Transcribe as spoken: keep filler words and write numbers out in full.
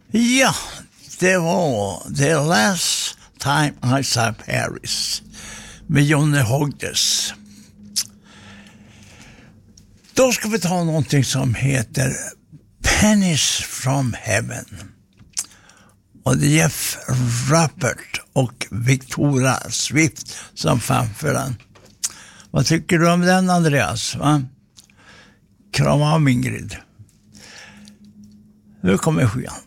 Ja, det var The Last Time I Saw Paris med Johnny Hodges. Då ska vi ta någonting som heter Pennies from Heaven. Och det är Jeff Rappert och Victoria Swift som framför den. Vad tycker du om den, Andreas? Va? Kram av Ingrid. Nu kommer skian.